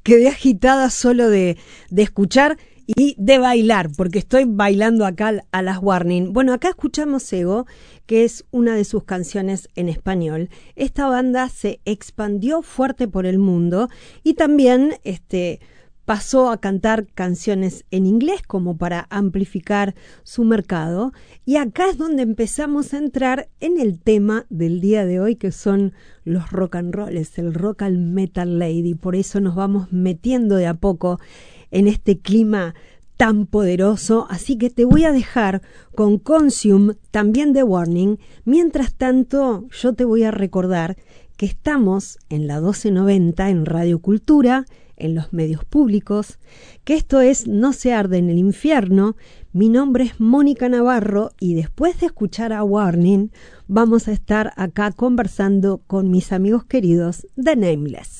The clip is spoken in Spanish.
quedé agitada solo de escuchar y de bailar, porque estoy bailando acá a las Warning. Bueno, acá escuchamos Ego, que es una de sus canciones en español. Esta banda se expandió fuerte por el mundo y también pasó a cantar canciones en inglés como para amplificar su mercado. Y acá es donde empezamos a entrar en el tema del día de hoy, que son los rock and rolls, el rock and metal lady. Por eso nos vamos metiendo de a poco en este clima tan poderoso, así que te voy a dejar con Consume, también de Warning. Mientras tanto, yo te voy a recordar que estamos en la 1290 en Radio Cultura, en los medios públicos, que esto es No se arde en el infierno. Mi nombre es Mónica Navarro y después de escuchar a Warning, vamos a estar acá conversando con mis amigos queridos de Nameless.